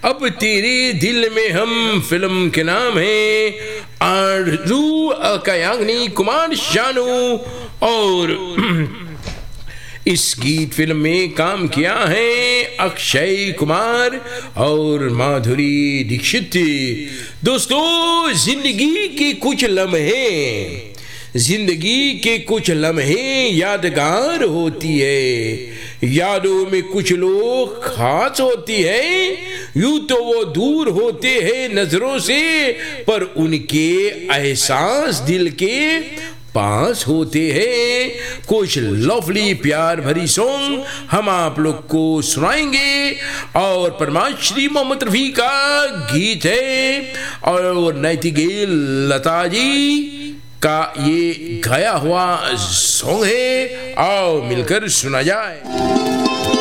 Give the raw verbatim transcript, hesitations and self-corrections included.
अब तेरे दिल में हम फिल्म के नाम है आरज़ू अकायांगनी कुमार शानू, और इस गीत फिल्म में काम किया है अक्षय कुमार और माधुरी दीक्षित। दोस्तों, जिंदगी के कुछ लम्हे जिंदगी के कुछ लम्हे यादगार होती है, यादों में कुछ लोग खास होती है। यूं तो वो दूर होते हैं नजरों से, पर उनके एहसास दिल के पास होते हैं। कुछ लवली प्यार भरी सॉन्ग हम आप लोग को सुनाएंगे, और परमाश्री मोहम्मद रफी का गीत है और नाइटिंगेल लता जी का ये गाया हुआ सॉन्ग है। आओ मिलकर सुना जाए।